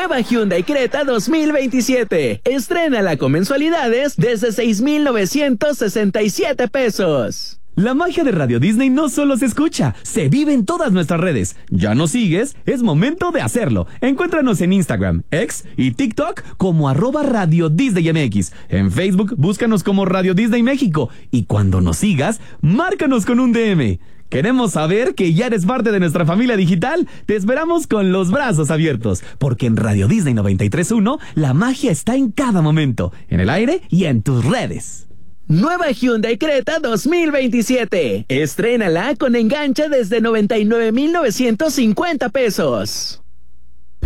Nueva Hyundai Creta 2027. Estrénala con mensualidades desde 6,967 pesos. La magia de Radio Disney no solo se escucha, se vive en todas nuestras redes. ¿Ya nos sigues? Es momento de hacerlo. Encuéntranos en Instagram, X y TikTok como @Radio Disney MX. En Facebook, búscanos como Radio Disney México. Y cuando nos sigas, márcanos con un DM. Queremos saber que ya eres parte de nuestra familia digital. Te esperamos con los brazos abiertos, porque en Radio Disney 93.1 la magia está en cada momento, en el aire y en tus redes. Nueva Hyundai Creta 2027. Estrénala con enganche desde 99,950 pesos.